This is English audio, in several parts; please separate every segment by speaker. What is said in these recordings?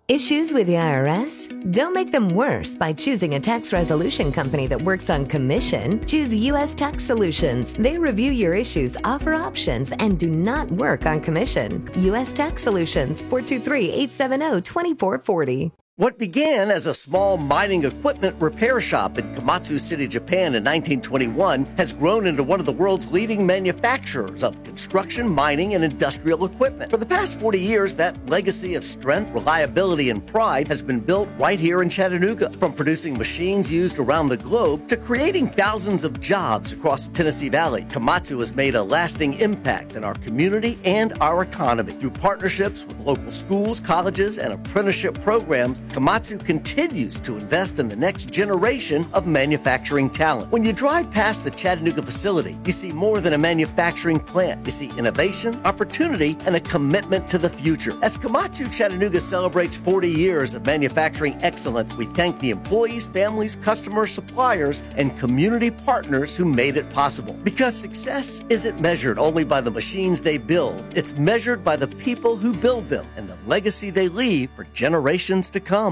Speaker 1: Issues with the IRS? Don't make them worse by choosing a tax resolution company that works on commission. Choose U.S. Tax Solutions. They review your issues, offer options, and do not work on commission. U.S. Tax Solutions, 423-870-2440.
Speaker 2: What began as a small mining equipment repair shop in Komatsu City, Japan in 1921 has grown into one of the world's leading manufacturers of construction, mining, and industrial equipment. For the past 40 years, that legacy of strength, reliability, and pride has been built right here in Chattanooga. From producing machines used around the globe to creating thousands of jobs across the Tennessee Valley, Komatsu has made a lasting impact in our community and our economy. Through partnerships with local schools, colleges, and apprenticeship programs, Komatsu continues to invest in the next generation of manufacturing talent. When you drive past the Chattanooga facility, you see more than a manufacturing plant. You see innovation, opportunity, and a commitment to the future. As Komatsu Chattanooga celebrates 40 years of manufacturing excellence, we thank the employees, families, customers, suppliers, and community partners who made it possible. Because success isn't measured only by the machines they build, it's measured by the people who build them and the legacy they leave for generations to come.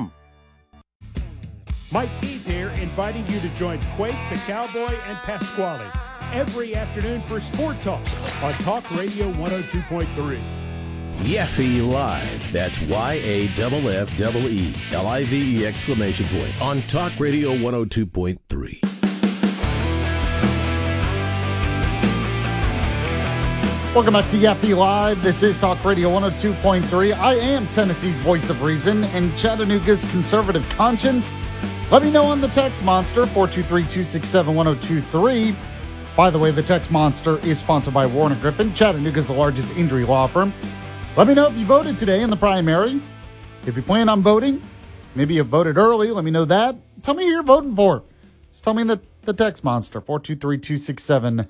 Speaker 3: Mike Keith here, inviting you to join Quake, the Cowboy, and Pasquale every afternoon for Sport Talk on Talk Radio 102.3.
Speaker 4: Yaffe Live. That's YAFFELIVE exclamation point on Talk Radio 102.3.
Speaker 5: Welcome back to Yaffe Live. This is Talk Radio 102.3. I am Tennessee's voice of reason and Chattanooga's conservative conscience. Let me know on the text monster, 423-267-1023. By the way, the text monster is sponsored by Warner Griffin, Chattanooga's largest injury law firm. Let me know if you voted today in the primary. If you plan on voting, maybe you voted early, let me know that. Tell me who you're voting for. Just tell me in the text monster, 423-267-1023.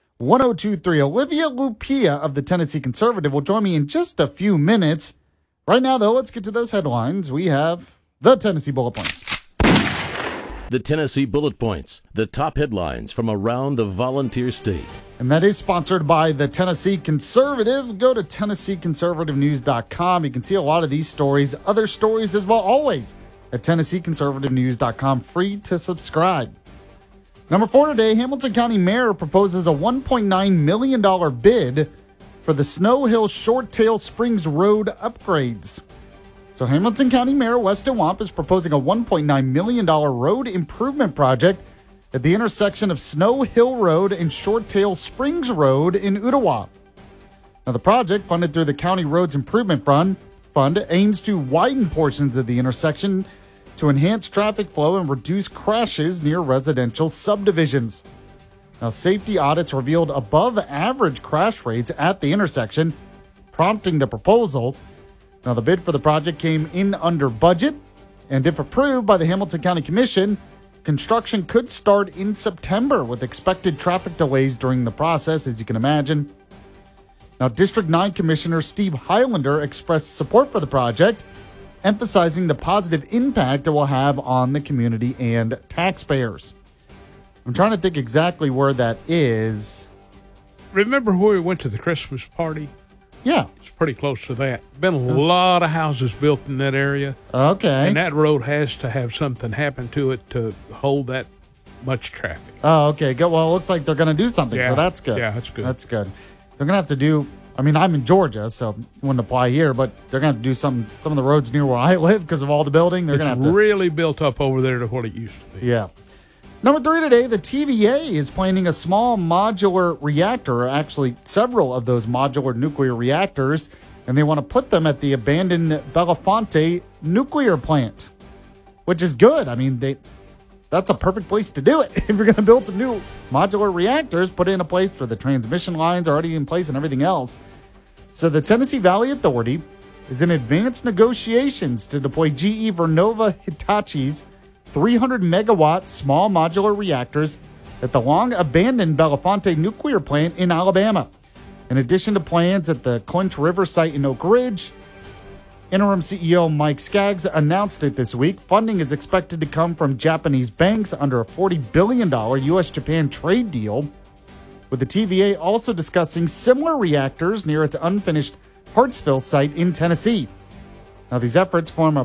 Speaker 5: Olivia Lupia of the Tennessee Conservative will join me in just a few minutes. Right now, though, let's get to those headlines. We have the Tennessee Bullet Points.
Speaker 4: The Tennessee Bullet Points, the top headlines from around the volunteer state.
Speaker 5: And that is sponsored by the Tennessee Conservative. Go to TennesseeConservativeNews.com. You can see a lot of these stories, other stories as well, always at TennesseeConservativeNews.com. Free to subscribe. Number 4 today, Hamilton County Mayor proposes a $1.9 million bid for the Snow Hill Short Tail Springs Road upgrades. So Hamilton County Mayor Weston Wamp is proposing a $1.9 million road improvement project at the intersection of Snow Hill Road and Short Tail Springs Road in Ottawa. Now, the project, funded through the County Roads Improvement Fund, aims to widen portions of the intersection to enhance traffic flow and reduce crashes near residential subdivisions. Now, safety audits revealed above average crash rates at the intersection, prompting the proposal. Now, the bid for the project came in under budget, and if approved by the Hamilton County Commission, construction could start in September with expected traffic delays during the process, as you can imagine. Now, District 9 Commissioner Steve Highlander expressed support for the project, emphasizing the positive impact it will have on the community and taxpayers. I'm trying to think exactly where that is.
Speaker 3: Remember where we went to the Christmas party?
Speaker 5: Yeah.
Speaker 3: It's pretty close to that. Been a lot of houses built in that area.
Speaker 5: Okay.
Speaker 3: And that road has to have something happen to it to hold that much traffic.
Speaker 5: Oh, okay. Good. Well, it looks like they're going to do something, so that's good.
Speaker 3: Yeah, that's good.
Speaker 5: That's good. They're going to have to do, I mean, I'm in Georgia, so it wouldn't apply here, but they're going to have to do some of the roads near where I live because of all the building. They're going to have to.
Speaker 3: It's really built up over there to what it used to be.
Speaker 5: Yeah. Number 3 today, the TVA is planning a small modular reactor, or actually several of those modular nuclear reactors, and they want to put them at the abandoned Bellefonte nuclear plant, which is good. I mean, that's a perfect place to do it. If you're going to build some new modular reactors, put it in a place where the transmission lines are already in place and everything else. So the Tennessee Valley Authority is in advanced negotiations to deploy GE Vernova Hitachi's 300-megawatt small modular reactors at the long-abandoned Bellefonte nuclear plant in Alabama. In addition to plans at the Clinch River site in Oak Ridge, Interim CEO Mike Skaggs announced it this week. Funding is expected to come from Japanese banks under a $40 billion U.S.-Japan trade deal, with the TVA also discussing similar reactors near its unfinished Hartsville site in Tennessee. Now, these efforts form a